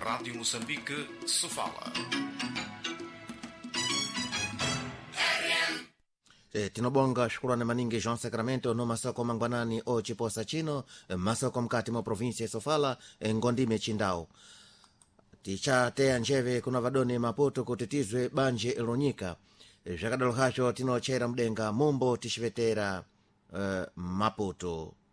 Rádio Moçambique, Sofala. Tinobonga shukurani maningi João Sacramento no masoko mangwanani o chiposa chino masoko mkati mwa provinsi ya Sofala ngondime chindao tichateya njeve kuna vadoni Maputo kutitizwe banje ilonyika zvakadalo hacho tinochera mdenga mombo tichivetera Maputo.